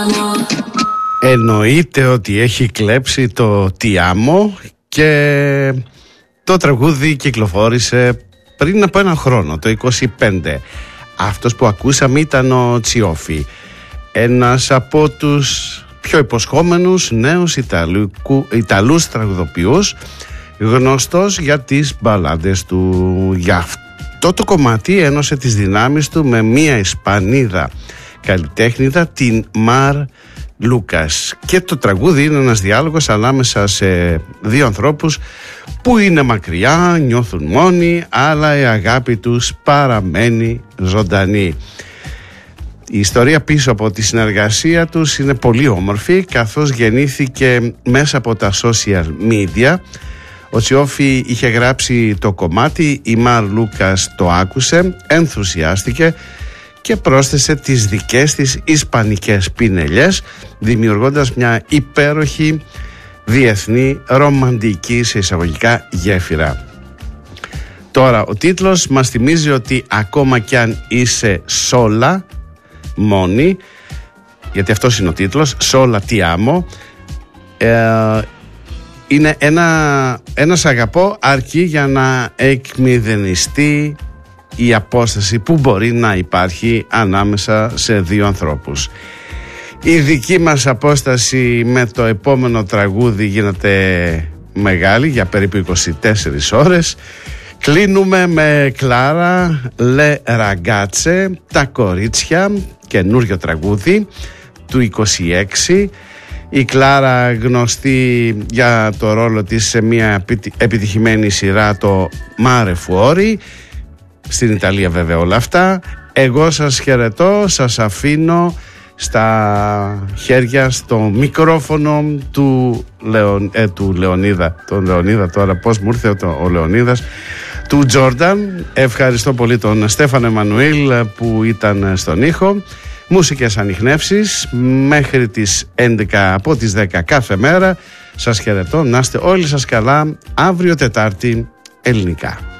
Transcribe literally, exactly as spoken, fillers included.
Εννοείται ότι έχει κλέψει το «Τι άμω» και το τραγούδι κυκλοφόρησε πριν από ένα χρόνο, το είκοσι πέντε. Αυτός που ακούσαμε ήταν ο Τσιόφι, ένας από τους πιο υποσχόμενους νέους Ιταλικού, Ιταλούς τραγουδοποιούς, γνωστός για τις μπαλάντες του. Γι' αυτό το κομμάτι ένωσε τις δυνάμεις του με μία Ισπανίδα καλλιτέχνηδα, την Μαρ Λούκας, και το τραγούδι είναι ένας διάλογος ανάμεσα σε δύο ανθρώπους που είναι μακριά, νιώθουν μόνοι, αλλά η αγάπη τους παραμένει ζωντανή. Η ιστορία πίσω από τη συνεργασία τους είναι πολύ όμορφη, καθώς γεννήθηκε μέσα από τα social media. Ο Τσιόφι είχε γράψει το κομμάτι, η Μαρ Λούκας το άκουσε, ενθουσιάστηκε και πρόσθεσε τις δικές της ισπανικές πινελιές, δημιουργώντας μια υπέροχη διεθνή ρομαντική σε εισαγωγικά γέφυρα. Τώρα ο τίτλος μας θυμίζει ότι ακόμα κι αν είσαι σόλα, μόνη, γιατί αυτός είναι ο τίτλος, «Σόλα τι άμω», ε, είναι ένα, ένας αγαπώ αρκεί για να εκμηδενιστεί η απόσταση που μπορεί να υπάρχει ανάμεσα σε δύο ανθρώπους. Η δική μας απόσταση με το επόμενο τραγούδι γίνεται μεγάλη, για περίπου είκοσι τέσσερις ώρες. Κλείνουμε με Κλάρα Le Ragazze, τα κορίτσια, καινούριο τραγούδι του είκοσι έξι. Η Κλάρα γνωστή για το ρόλο της σε μια επιτυχημένη σειρά, το Mare Fuori, στην Ιταλία βέβαια όλα αυτά. Εγώ σας χαιρετώ, σας αφήνω στα χέρια, στο μικρόφωνο του, Λεων, ε, του Λεωνίδα, τον Λεωνίδα τώρα, πώς μου ήρθε το, ο Λεωνίδας, του Τζόρνταν. Ευχαριστώ πολύ τον Στέφανο Εμμανουήλ που ήταν στον ήχο. Μουσικές ανιχνεύσεις μέχρι τις έντεκα, από τις δέκα κάθε μέρα. Σας χαιρετώ, να είστε όλοι σας καλά. Αύριο Τετάρτη ελληνικά.